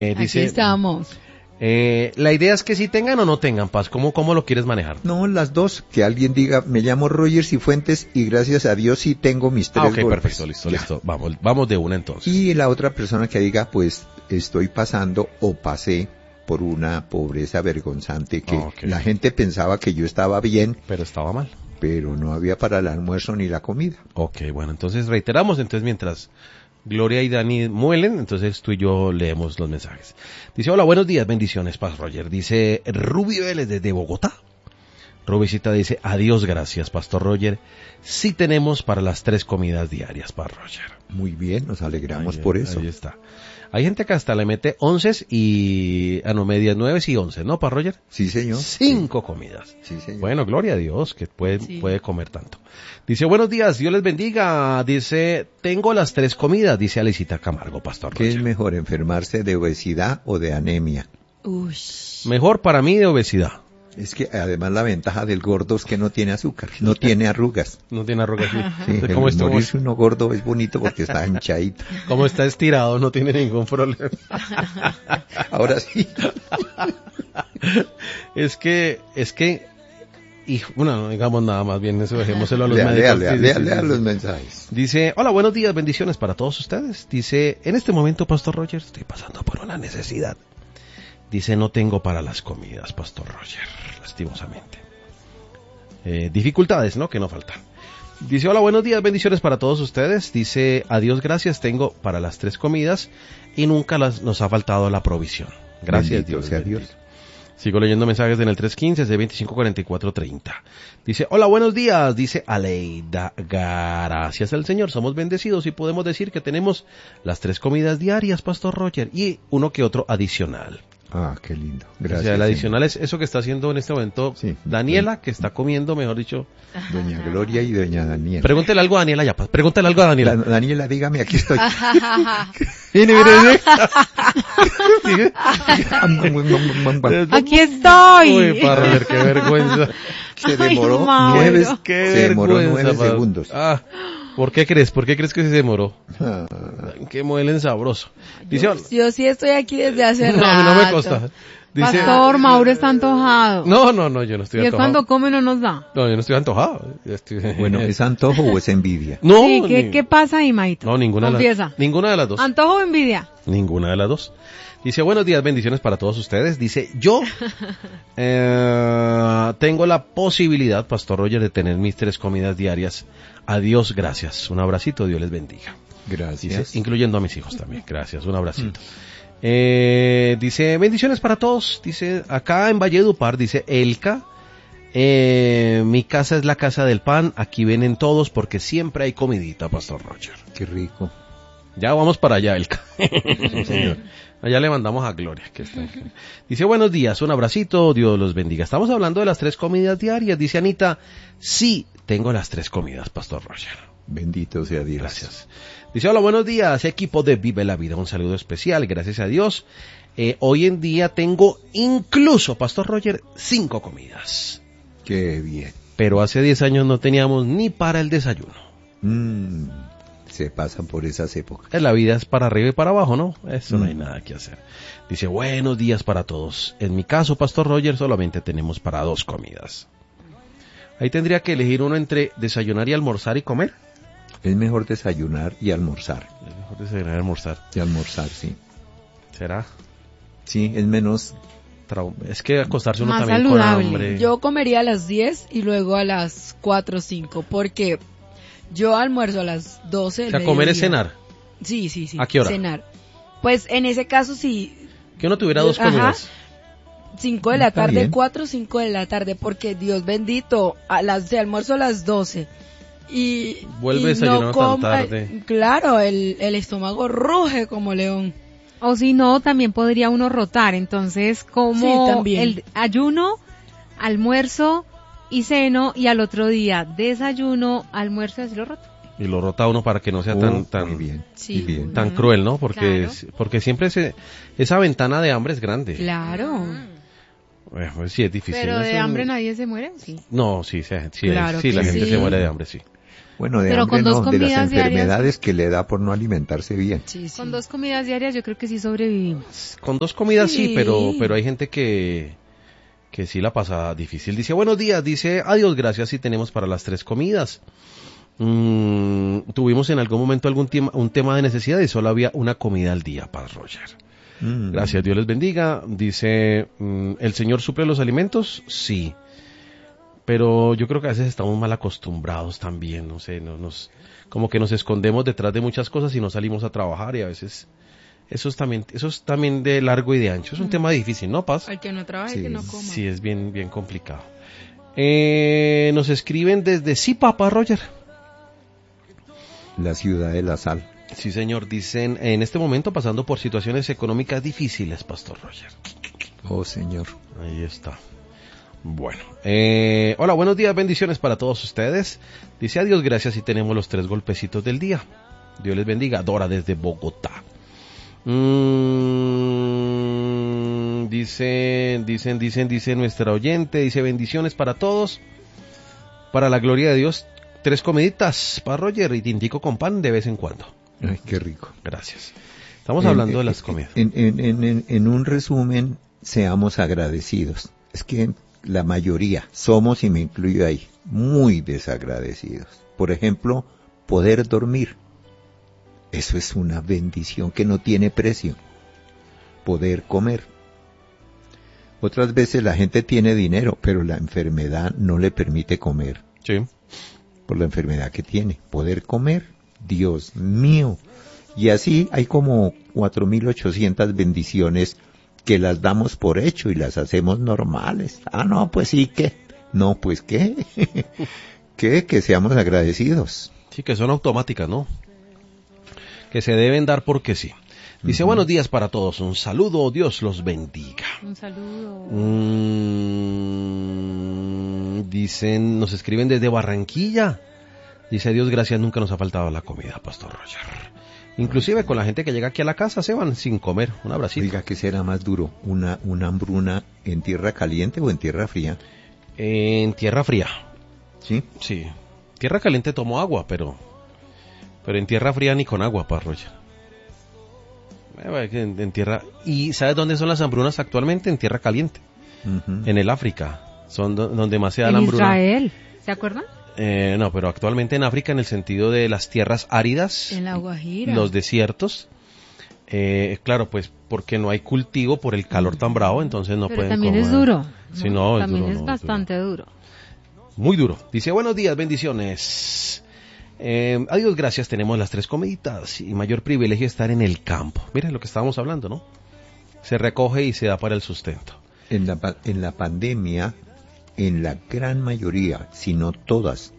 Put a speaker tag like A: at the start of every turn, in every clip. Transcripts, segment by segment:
A: Aquí
B: dice,
A: estamos.
B: la idea es que si tengan o no tengan, Paz, ¿cómo lo quieres manejar?
C: No, las dos, que alguien diga, me llamo Roger Cifuentes y gracias a Dios sí tengo mis 3
B: ok,
C: golpes.
B: perfecto,
C: Ya.
B: listo. Vamos de una entonces.
C: Y la otra persona que diga, pues estoy pasando o pasé por una pobreza vergonzante que
B: Ok.
C: la gente pensaba que yo estaba bien,
B: Pero estaba mal.
C: pero no había para el almuerzo ni la comida.
B: Ok, bueno, entonces reiteramos, entonces mientras Gloria y Dani muelen, entonces tú y yo leemos los mensajes. Dice, hola, buenos días, bendiciones, Paz Roger. Dice Rubio Vélez desde Bogotá. Rubicita dice, adiós, gracias, Pastor Roger. Sí tenemos para las 3 comidas diarias, Paz Roger.
C: Muy bien, nos alegramos
B: Ahí-
C: por eso.
B: Ahí está. Hay gente que hasta le mete 11 y, medias 9 y 11, ¿no, Paz Roger?
C: Sí, señor.
B: 5 comidas.
C: Sí, señor.
B: Bueno, gloria a Dios, que
A: Sí.
B: puede comer tanto. Dice, buenos días, Dios les bendiga. Dice, tengo las 3 comidas, dice Alicita Camargo, Pastor
C: ¿Qué es
B: Roger.
C: mejor, enfermarse de obesidad o de anemia?
A: Ush.
B: Mejor para mí de obesidad.
C: Es que además la ventaja del gordo es que no tiene azúcar, no tiene arrugas.
B: No tiene arrugas.
C: Sí, el
B: ¿Cómo está,
C: morirse uno gordo es bonito porque está hinchadito.
B: cómo está estirado? No tiene ningún problema.
C: Ahora sí.
B: Es que, y bueno, no digamos nada más bien, eso dejémoselo a los
C: Lea
B: médicos. Sí, sí, sí,
C: los
B: sí.
C: mensajes.
B: Dice, hola, buenos días, bendiciones para todos ustedes. Dice, en este momento, Pastor Roger, estoy pasando por una necesidad. Dice, no tengo para las comidas, Pastor Roger, lastimosamente. Dificultades, ¿no? Que no faltan. Dice, hola, buenos días, bendiciones para todos ustedes. Dice, adiós, gracias, tengo para las 3 comidas y nunca nos ha faltado la provisión. Gracias,
C: Bendito
B: Dios.
C: sea
B: bendito.
C: Dios.
B: Sigo leyendo mensajes en el 315 de 254430. Dice, hola, buenos días, dice Aleida, gracias al Señor, somos bendecidos y podemos decir que tenemos las 3 comidas diarias, Pastor Roger, y uno que otro adicional.
C: Ah, qué lindo.
B: O
C: Gracias.
B: sea, el
C: señor.
B: adicional es eso que está haciendo en este momento
C: Sí.
B: Daniela, que está comiendo, mejor dicho.
C: Doña Gloria y doña Daniela.
B: Pregúntele algo a Daniela ya, pregúntele algo a Daniela.
C: Daniela, dígame, aquí estoy.
B: Mire, mire, mire.
A: Aquí estoy.
B: Uy, Pastor Roger, qué vergüenza.
C: Se demoró
A: Ay, Mauro.
C: 9,
B: Qué
C: se demoró
B: vergüenza,
C: 9
B: Pablo.
C: segundos.
B: Ah, ¿por qué crees? ¿Por qué crees que se demoró?
C: Ah,
B: Que muelen sabroso. Dice,
A: Yo sí estoy aquí desde hace
B: no,
A: rato.
B: a mí no me consta. Dice,
A: Pastor, Mauro está antojado.
B: no, yo no estoy
A: Y es
B: antojado.
A: cuando come no nos da.
B: No, yo no estoy antojado. Yo estoy-
C: bueno, ¿es antojo o es envidia?
B: No,
A: Sí,
B: ni-
A: ¿qué pasa ahí, Maito?
B: no, ninguna
A: Confiesa.
B: ninguna de las dos.
A: ¿Antojo o envidia?
B: Ninguna de las dos. Dice, buenos días, bendiciones para todos ustedes. Dice, yo tengo la posibilidad, Pastor Roger, de tener mis 3 comidas diarias. Adiós, gracias. Un abracito, Dios les bendiga. Dice,
C: Gracias.
B: incluyendo a mis hijos también. Gracias, un abracito. Dice, bendiciones para todos. Dice, acá en Valledupar, dice Elka, mi casa es la casa del pan. Aquí vienen todos porque siempre hay comidita, Pastor Roger.
C: Qué rico.
B: Ya vamos para allá, Elka.
C: Sí, señor.
B: Allá le mandamos a Gloria, que está aquí. Dice, buenos días, un abracito, Dios los bendiga. Estamos hablando de las 3 comidas diarias. Dice Anita, sí, tengo las 3 comidas, Pastor Roger.
C: Bendito sea Dios.
B: Gracias. Dice, hola, buenos días, equipo de Vive la Vida. Un saludo especial, gracias a Dios. Hoy en día tengo incluso, Pastor Roger, 5 comidas.
C: Qué bien.
B: Pero hace 10 años no teníamos ni para el desayuno.
C: Se pasan por esas épocas.
B: La vida es para arriba y para abajo, ¿no? Eso no hay
C: Mm.
B: nada que hacer. Dice, buenos días para todos. En mi caso, Pastor Roger, solamente tenemos para 2 comidas. Ahí tendría que elegir uno entre desayunar y almorzar y comer.
C: Es mejor desayunar y almorzar.
B: Es mejor desayunar y almorzar.
C: Y almorzar, sí.
B: ¿Será?
C: Sí, es menos...
B: Es que acostarse uno
A: Más
B: también
A: saludable.
B: con hambre.
A: Yo comería a las 10 y luego a las 4 o 5, porque yo almuerzo a las 12
B: O
A: del
B: sea, comer es
A: mediodía.
B: cenar.
A: Sí, sí, sí.
B: ¿A qué hora?
A: Cenar. Pues en ese caso sí,
B: Que uno tuviera 2
A: Ajá.
B: comidas.
A: 5 de la
C: Está
A: tarde,
C: bien.
A: 4 o 5 de la tarde, porque Dios bendito, de almuerzo a las 12. Y
B: Vuelve
A: y
B: desayunando tan
A: coma-
B: tarde.
A: Claro, el estómago ruge como león.
D: O si no, también podría uno rotar. Entonces, como
A: Sí, también.
D: el ayuno, almuerzo y ceno, y al otro día desayuno, almuerzo, así lo roto.
B: Y lo rota uno para que no sea
C: muy
B: tan
C: bien.
A: Sí.
C: Muy bien.
B: tan cruel, ¿no? Porque
D: Claro.
B: porque siempre esa ventana de hambre es grande.
D: Claro.
B: Pues sí, es difícil.
D: Pero de
B: Eso-
D: hambre nadie se muere, sí.
B: No, sí,
A: Claro
B: sí,
A: que
B: la gente
A: sí.
B: se muere de hambre, sí.
C: Bueno, de
D: Pero
C: hambre
D: con dos
C: no, de las
D: comidas diarias.
C: enfermedades que le da por no alimentarse bien.
A: Sí, sí.
D: Con 2 comidas diarias yo creo que sí sobrevivimos.
B: Con 2 comidas sí,
A: Sí.
B: pero hay gente que sí la pasa difícil. Dice, buenos días, dice, adiós, gracias, si tenemos para las 3 comidas. Tuvimos en algún momento un tema de necesidad y solo había una comida al día, Paz Roger. Gracias, Dios les bendiga. Dice, ¿el Señor suple los alimentos? Sí. Pero yo creo que a veces estamos mal acostumbrados también, no sé, como que nos escondemos detrás de muchas cosas y no salimos a trabajar y a veces eso es también de largo y de ancho. Es un tema difícil, ¿no, Paz?
A: Al que no trabaje,
C: Sí.
A: que no coma.
B: Sí, es bien, bien complicado. Nos escriben desde Zipa, Roger.
C: La ciudad de la sal.
B: Sí, señor, dicen, en este momento pasando por situaciones económicas difíciles, Pastor Roger.
C: Oh, Señor.
B: Ahí está. Bueno, hola, buenos días, bendiciones para todos ustedes. Dice, adiós, gracias, y tenemos los 3 golpecitos del día. Dios les bendiga. Dora desde Bogotá. Dice nuestra oyente, dice, bendiciones para todos. Para la gloria de Dios, 3 comiditas para Roger y tintico con pan de vez en cuando.
C: Ay, qué rico.
B: Gracias. Estamos hablando de las comidas.
C: En un resumen, seamos agradecidos. Es que la mayoría somos, y me incluyo ahí, muy desagradecidos. Por ejemplo, poder dormir. Eso es una bendición que no tiene precio. Poder comer. Otras veces la gente tiene dinero, pero la enfermedad no le permite comer.
B: Sí.
C: Por la enfermedad que tiene. Poder comer. Dios mío. Y así hay como 4.800 bendiciones que las damos por hecho y las hacemos normales. Ah, no, pues sí, ¿qué? No, pues ¿qué? ¿Qué? Que seamos agradecidos.
B: Sí, que son automáticas, ¿no? Que se deben dar porque sí. Dice, buenos días para todos, un saludo, Dios los bendiga.
D: Un saludo.
B: Dicen, nos escriben desde Barranquilla. Dice, Dios gracias, nunca nos ha faltado la comida, Pastor Roger. Inclusive con la gente que llega aquí a la casa se van sin comer. Un abracito.
C: Diga, ¿qué será más duro? ¿Una hambruna en tierra caliente o en tierra fría?
B: En tierra fría.
C: ¿Sí?
B: Sí. Tierra caliente tomo agua, pero en tierra fría ni con agua, Pastor Roger. En tierra. ¿Y sabes dónde son las hambrunas actualmente? En tierra caliente.
C: Uh-huh.
B: En el África. Son donde más se da la
D: En
B: hambruna.
D: Israel, ¿se acuerdan?
B: No, pero actualmente en África, en el sentido de las tierras áridas,
A: En la Guajira.
B: los desiertos, claro, pues porque no hay cultivo por el calor tan bravo, entonces no
D: Pero
B: pueden
D: también
B: comer.
D: es duro.
B: Sí, no, es
D: también
B: duro,
D: es
B: no,
D: bastante duro.
B: Muy duro. Dice, buenos días, bendiciones. Adiós, gracias, tenemos las 3 comiditas y mayor privilegio estar en el campo. Miren lo que estábamos hablando, ¿no? Se recoge y se da para el sustento.
C: En la pandemia, en la gran mayoría, si no todas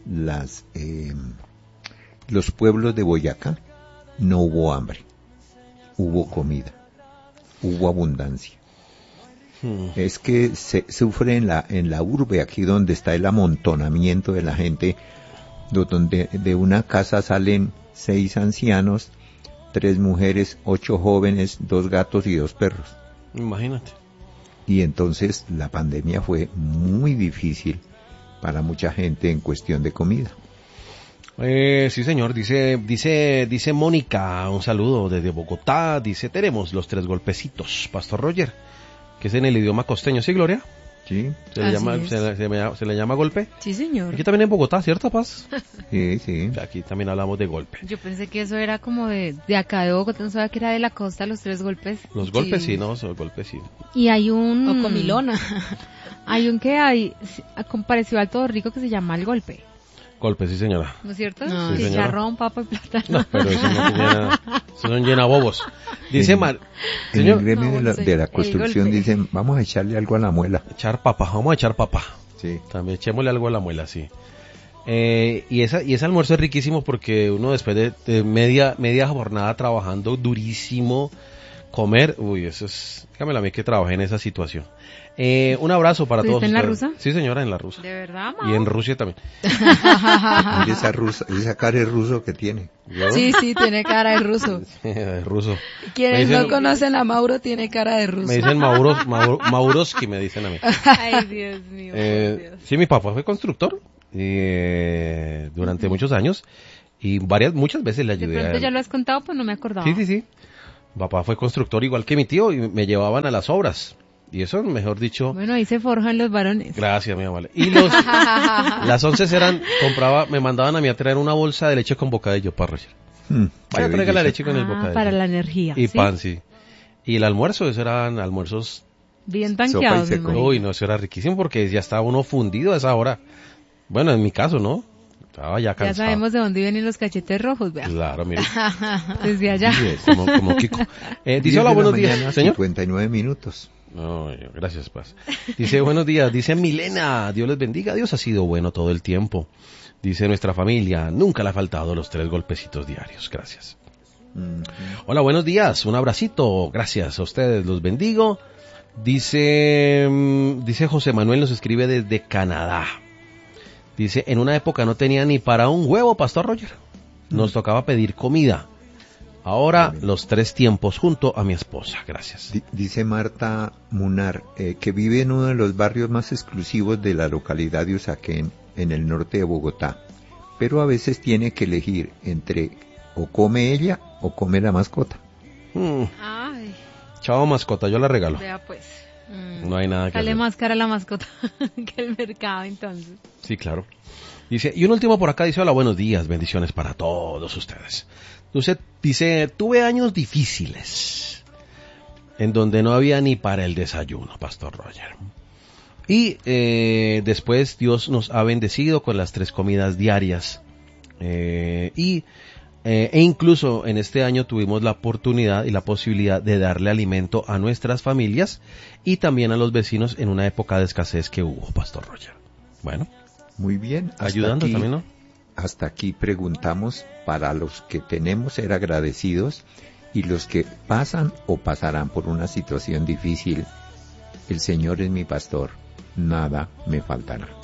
C: los pueblos de Boyacá, no hubo hambre, hubo comida, hubo abundancia. Es que se sufre en la urbe, aquí donde está el amontonamiento de la gente, donde de una casa salen 6 ancianos, 3 mujeres, 8 jóvenes, 2 gatos y 2 perros.
B: Imagínate.
C: Y entonces la pandemia fue muy difícil para mucha gente en cuestión de comida.
B: Sí, señor, dice Mónica, un saludo desde Bogotá, dice, tenemos los 3 golpecitos, Pastor Roger, que es en el idioma costeño, ¿sí, Gloria?
C: ¿Sí?
B: Se le llama golpe.
A: Sí, señor.
B: Aquí también en Bogotá, ¿cierto, Paz?
C: Sí, sí.
B: Aquí también hablamos de golpe.
D: Yo pensé que eso era como de acá de Bogotá, no sabía que era de la costa, los 3 golpes.
B: Los golpes sí, no, los golpes sí.
D: Y hay un...
A: O comilona.
D: Hay un que hay, parecido al Todo Rico, que se llama El Golpe.
B: Golpes, sí, señora.
D: ¿No es cierto?
A: No,
B: sí,
D: Chicharrón, papa y plátano.
B: No, pero eso no se llena, eso son llenabobos. Dice
C: En el
B: señor,
C: gremio
A: No, bueno,
C: de la
A: el
C: construcción
A: golpe.
C: dicen, vamos a echarle algo a la muela.
B: echar papa, vamos a echar papa.
C: Sí.
B: También echémosle algo a la muela, sí. Y ese almuerzo es riquísimo porque uno después de media jornada trabajando durísimo, comer, uy, eso es, dígamelo a mí que trabajé en esa situación. Un abrazo para todos
D: ¿Estuviste en la
B: ustedes.
D: rusa?
B: Sí, señora, en la rusa.
D: ¿De verdad,
B: Y en Rusia también.
C: Mire esa cara de ruso que tiene.
B: ¿Yo?
A: Sí, tiene cara de ruso.
B: De ruso.
A: Quienes
B: Me dicen-
A: no conocen a Mauro tiene cara de ruso.
B: Me dicen Mauroski, me dicen a mí.
D: Ay, Dios mío, por Dios.
B: Sí, mi papá fue constructor. durante muchos años y muchas veces le
D: De
B: ayudé a
D: pronto
B: él.
D: ya lo has contado, pues no me acordaba.
B: Sí. Papá fue constructor igual que mi tío y me llevaban a las obras. Y eso, mejor dicho,
D: Bueno, ahí se forjan los varones.
B: gracias, mi amable. Y las 11 me mandaban a mí a traer una bolsa de leche con bocadillo para Roger. Vaya,
C: qué
B: traiga la
C: belleza.
B: leche con el bocadillo.
D: Para la energía.
B: Y
D: ¿sí?
B: pan, sí. Y el almuerzo, esos eran almuerzos.
D: Bien
C: Sopa y
D: tanqueados, me
C: seco.
D: imagino.
B: Uy, no, eso era riquísimo porque ya estaba uno fundido a esa hora. Bueno, en mi caso, ¿no? Estaba ya
D: Ya
B: cansado.
D: sabemos de dónde vienen los cachetes rojos, vea.
B: Claro, mire.
D: Desde allá.
B: Sí, como Kiko.
C: 10
B: Dice,
C: de
B: hola,
C: la
B: buenos
C: mañana,
B: días, señor.
C: 59 minutos.
B: No, gracias, Paz. Dice, buenos días. Dice Milena, Dios les bendiga. Dios ha sido bueno todo el tiempo. Dice nuestra familia, nunca le ha faltado los 3 golpecitos diarios. Gracias. Hola, buenos días. Un abracito. Gracias a ustedes. Los bendigo. Dice José Manuel, nos escribe desde Canadá. Dice, en una época no tenía ni para un huevo, Pastor Roger. Nos tocaba pedir comida. Ahora los 3 tiempos junto a mi esposa. Gracias.
C: Dice Marta Munar, que vive en uno de los barrios más exclusivos de la localidad de Usaquén, en el norte de Bogotá. Pero a veces tiene que elegir entre o come ella o come la mascota.
D: Ay,
B: Chao, mascota, yo la regalo.
D: vea pues.
B: No hay nada que
D: Sale
B: hacer.
D: más cara la mascota que el mercado, entonces.
B: Sí, claro. Dice, y un último por acá dice, hola, buenos días, bendiciones para todos ustedes. Entonces, dice, tuve años difíciles, en donde no había ni para el desayuno, Pastor Roger. Y después Dios nos ha bendecido con las 3 comidas diarias. E incluso en este año tuvimos la oportunidad y la posibilidad de darle alimento a nuestras familias y también a los vecinos en una época de escasez que hubo, Pastor Roger. Bueno.
C: Muy bien. Hasta
B: Ayudando
C: aquí,
B: también, ¿no?
C: Hasta aquí preguntamos para los que tenemos ser agradecidos y los que pasan o pasarán por una situación difícil. El Señor es mi pastor, nada me faltará.